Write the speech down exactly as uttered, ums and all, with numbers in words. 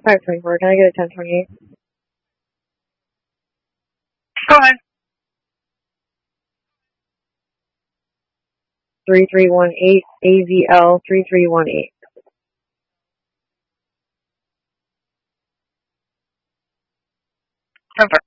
five twenty-four, can I get a ten twenty-eight? Go ahead. three three one eight, A V L three three one eight. Confirm.